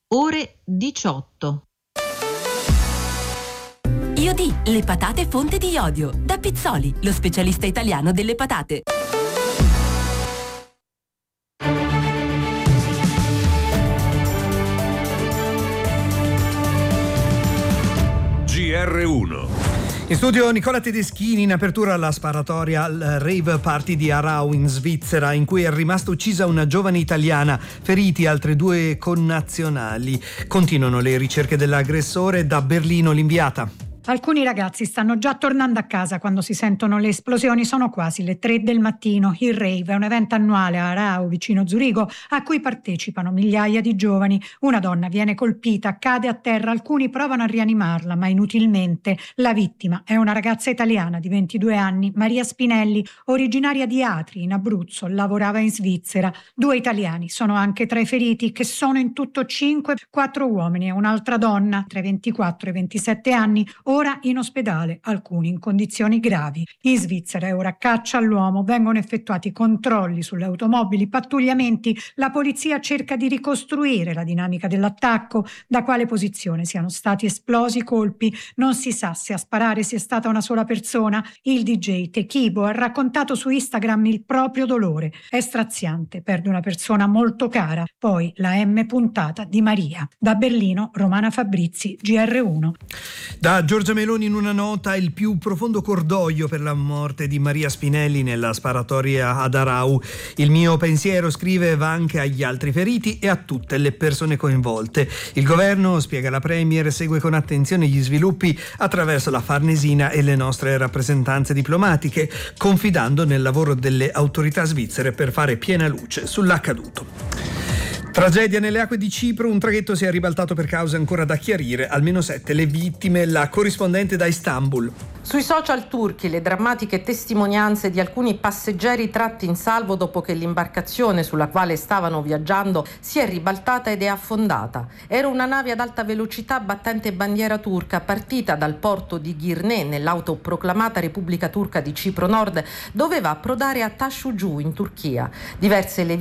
ore 18. IOD, le patate fonte di iodio. Da Pizzoli, lo specialista italiano delle patate. GR1. In studio Nicola Tedeschini, in apertura alla sparatoria al rave party di Aarau in Svizzera, in cui è rimasta uccisa una giovane italiana, feriti altre 2 connazionali. Continuano le ricerche dell'aggressore, da Berlino l'inviata. Alcuni ragazzi stanno già tornando a casa quando si sentono le esplosioni. Sono quasi le 3 del mattino. Il rave è un evento annuale a Aarau, vicino Zurigo, a cui partecipano migliaia di giovani. Una donna viene colpita, cade a terra, alcuni provano a rianimarla, ma inutilmente. La vittima è una ragazza italiana di 22 anni, Maria Spinelli, originaria di Atri, in Abruzzo, lavorava in Svizzera. 2 italiani sono anche tra i feriti, che sono in tutto 5, 4 uomini e un'altra donna tra i 24 e i 27 anni, ora in ospedale, alcuni in condizioni gravi. In Svizzera è ora caccia all'uomo, vengono effettuati controlli sulle automobili, pattugliamenti, la polizia cerca di ricostruire la dinamica dell'attacco, da quale posizione siano stati esplosi i colpi, non si sa se a sparare sia stata una sola persona. Il DJ Techibo ha raccontato su Instagram il proprio dolore, è straziante, perde una persona molto cara. Poi la M puntata di Maria. Da Berlino, Romana Fabrizi, GR1. Da Giorgia Meloni in una nota: il più profondo cordoglio per la morte di Maria Spinelli nella sparatoria ad Aarau. Il mio pensiero, scrive, va anche agli altri feriti e a tutte le persone coinvolte. Il governo, spiega la Premier, segue con attenzione gli sviluppi attraverso la Farnesina e le nostre rappresentanze diplomatiche, confidando nel lavoro delle autorità svizzere per fare piena luce sull'accaduto. Tragedia nelle acque di Cipro, un traghetto si è ribaltato per cause ancora da chiarire, almeno 7 le vittime. La corrispondente da Istanbul. Sui social turchi le drammatiche testimonianze di alcuni passeggeri tratti in salvo dopo che l'imbarcazione sulla quale stavano viaggiando si è ribaltata ed è affondata. Era una nave ad alta velocità battente bandiera turca, partita dal porto di Girne nell'autoproclamata Repubblica Turca di Cipro Nord, doveva approdare a Taşucu in Turchia. Diverse le